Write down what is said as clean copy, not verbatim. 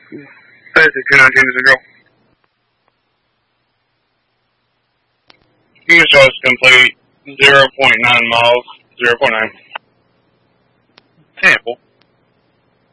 That's a 219 is a girl. You can show us complete 0.9 miles, 0.9. Sample.